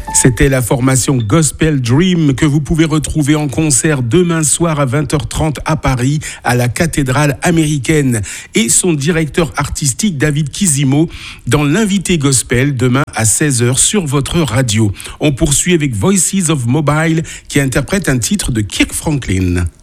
C'était la formation Gospel Dream que vous pouvez retrouver en concert demain soir à 20h30 à Paris, à la cathédrale américaine. Et son directeur artistique David Kizimo dans l'invité gospel demain à 16h sur votre radio. On poursuit avec Voices of Mobile qui interprète un titre de Kirk Franklin.